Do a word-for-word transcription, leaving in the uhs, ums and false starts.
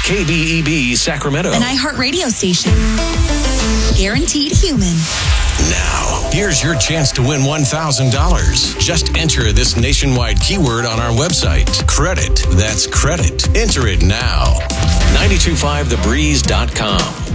K B E B Sacramento. An iHeartRadio station. Guaranteed human. Now, here's your chance to win one thousand dollars. Just enter this nationwide keyword on our website. Credit. That's credit. Enter it now. nine two five the breeze dot com.